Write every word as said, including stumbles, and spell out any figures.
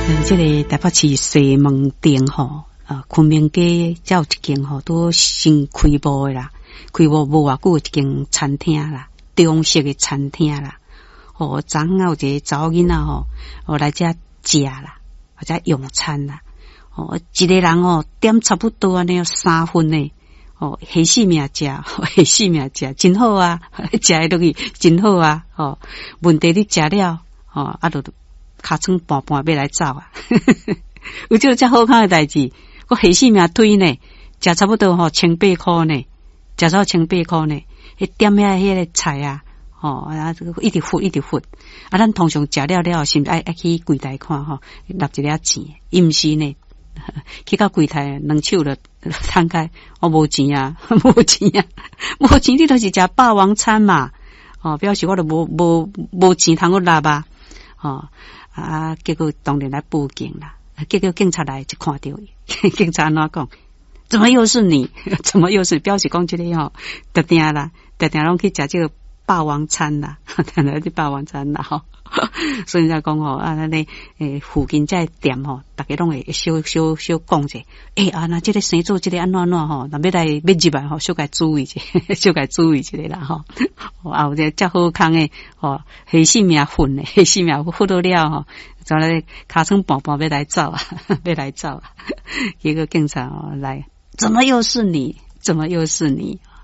嗯，这个台北市西门町吼，啊，昆明街才有一间吼，都新开幕的啦，开幕无偌久一间餐厅啦，中式的餐厅啦。哦，昨昏有一个查某囡仔吼，哦来遮食啦，或者用餐啦。哦，一个人哦点差不多安尼三份呢。哦，黑死命食，黑死命食，真好啊！食的落去真好啊！哦，问题你食了，哦，啊，就尻川半半要来走啊！有这个遮好康的代志，我黑死命推呢，食差不多吼千八块呢，食到千八块呢，迄点遐迄个菜啊，哦，啊，这个一直付一直付，啊，咱通常食了了，是毋是爱爱去柜台看吼，纳一粒钱，伊毋是呢。去到柜台，两手就摊开，我无钱啊，无钱啊，无钱你都是食霸王餐嘛，哦，表示我都无无无钱通我拿吧，哦啊，结果当然来报警啦，结果警察来就看到伊，警察安怎讲？怎么又是你？怎么又是？表示讲这个吼，特定啦，特定拢去食这个霸王餐啦，特定去霸王餐啦吼。所以才讲吼啊，咱咧诶附近这店吼，大家拢会小小小讲者，诶、欸、啊，那这个生做这个安怎安怎吼，那要来要入来吼，小该注意一下，小该注意一下啦吼。啊，有这遮好康诶吼，黑死命混诶，黑死命混到了吼，就来尻川半半要来走啊，要来走啊，一个警察哦来，怎么又是你？怎么又是你？